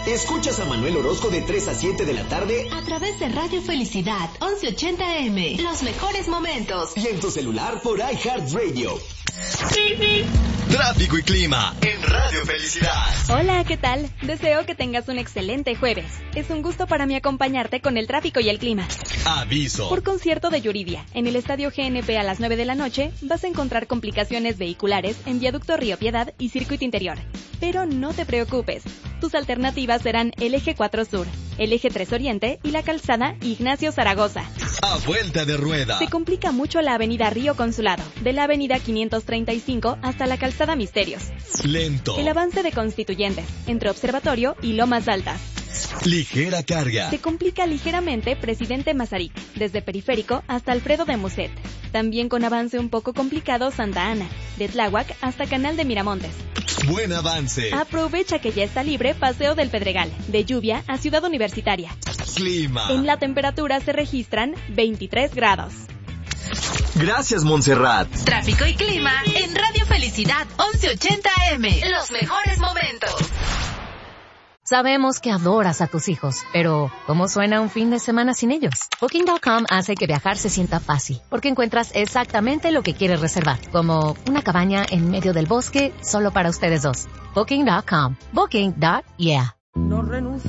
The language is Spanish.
Escuchas a Manuel Orozco de 3 a 7 de la tarde a través de Radio Felicidad 1180M. Los mejores momentos. Y en tu celular por iHeartRadio. Tráfico y clima en Radio Felicidad. Hola, ¿qué tal? Deseo que tengas un excelente jueves. Es un gusto para mí acompañarte con el tráfico y el clima. Aviso. Por concierto de Yuridia, en el Estadio GNP a las 9 de la noche, vas a encontrar complicaciones vehiculares en Viaducto Río Piedad y Circuito Interior. Pero no te preocupes. Tus alternativas serán el Eje 4 Sur, el Eje 3 Oriente y la calzada Ignacio Zaragoza. A vuelta de rueda. Se complica mucho la avenida Río Consulado, de la avenida 535 hasta la calzada Misterios. Lento. El avance de Constituyentes, entre Observatorio y Lomas Altas. Ligera carga. Se complica ligeramente Presidente Mazarik, desde Periférico hasta Alfredo de Musset. También con avance un poco complicado Santa Ana, de Tláhuac hasta Canal de Miramontes. Buen avance. Aprovecha que ya está libre Paseo del Pedregal, de Lluvia a Ciudad Universitaria. Clima. En la temperatura se registran 23 grados. Gracias, Montserrat. Tráfico y clima en Radio Felicidad 1180M. Los mejores momentos. Sabemos que adoras a tus hijos, pero ¿cómo suena un fin de semana sin ellos? Booking.com hace que viajar se sienta fácil, porque encuentras exactamente lo que quieres reservar, como una cabaña en medio del bosque solo para ustedes dos. Booking.com. Booking.yeah. No renuncio.